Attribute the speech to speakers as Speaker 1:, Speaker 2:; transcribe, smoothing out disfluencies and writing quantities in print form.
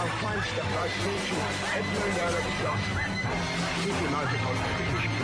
Speaker 1: I'll find stuff I taught you. Edmund Ehrlich Keep your knife on.